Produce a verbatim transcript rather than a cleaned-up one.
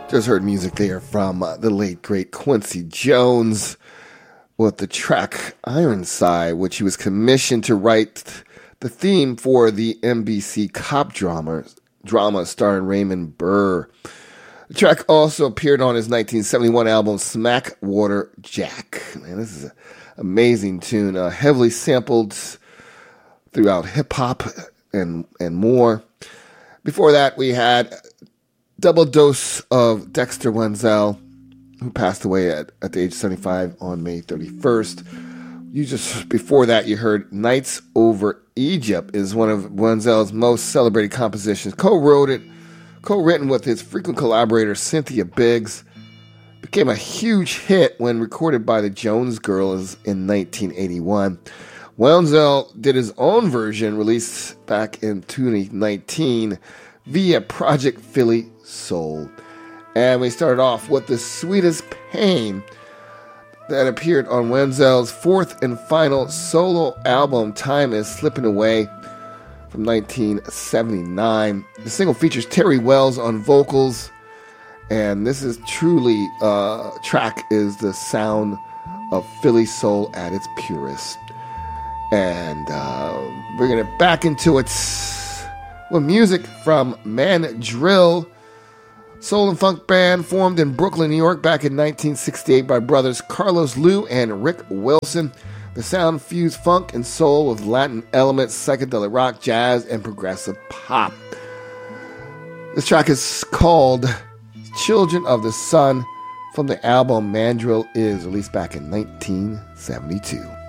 Just heard music there from uh, the late, great Quincy Jones with the track Ironside, which he was commissioned to write the theme for the N B C cop drama, drama starring Raymond Burr. The track also appeared on his nineteen seventy-one album Smackwater Jack. Man, this is an amazing tune, uh, heavily sampled throughout hip-hop and, and more. Before that, we had Double Dose of Dexter Wenzel, who passed away at, at the age of seventy-five on May thirty-first. You just before that, you heard Nights Over Egypt is one of Wenzel's most celebrated compositions. Co-wrote it, co-written with his frequent collaborator Cynthia Biggs. Became a huge hit when recorded by the Jones Girls in nineteen eighty-one. Wenzel did his own version, released back in twenty nineteen via Project Philly Soul. And we started off with The Sweetest Pain that appeared on Wenzel's fourth and final solo album, Time Is Slipping Away, from nineteen seventy-nine. The single features Terry Wells on vocals, and this is truly, uh, track is the sound of Philly soul at its purest. And uh, bringing it back into it with music from Mandrill, soul and funk band formed in Brooklyn, New York back in nineteen sixty-eight by brothers Carlos Liu and Rick Wilson. The sound fused funk and soul with Latin elements, psychedelic rock, jazz, and progressive pop. This track is called Children of the Sun from the album Mandrill Is, released back in nineteen seventy-two.